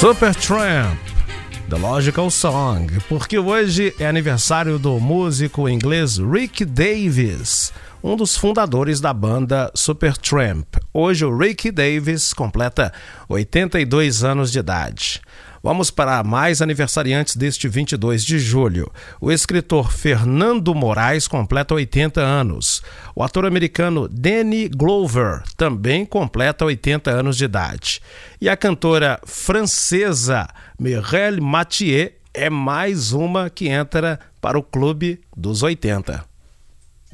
Supertramp, The Logical Song, porque hoje é aniversário do músico inglês Rick Davies, um dos fundadores da banda Supertramp. Hoje o Rick Davies completa 82 anos de idade. Vamos para mais aniversariantes deste 22 de julho. O escritor Fernando Moraes completa 80 anos. O ator americano Danny Glover também completa 80 anos de idade. E a cantora francesa Mireille Mathieu é mais uma que entra para o clube dos 80.